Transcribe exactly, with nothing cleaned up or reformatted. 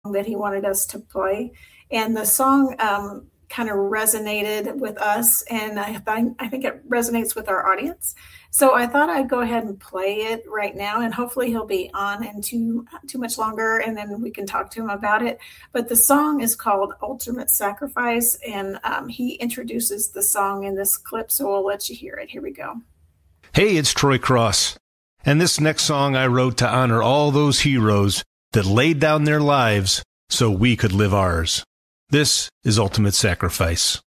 that he wanted us to play. And the song um, kind of resonated with us, and I, th- I think it resonates with our audience. So I thought I'd go ahead and play it right now, and hopefully he'll be on in too, too much longer, and then we can talk to him about it. But the song is called Ultimate Sacrifice, and um, he introduces the song in this clip, so we'll let you hear it. Here we go. Hey, it's Troy Cross, and this next song I wrote to honor all those heroes that laid down their lives so we could live ours. This is Ultimate Sacrifice.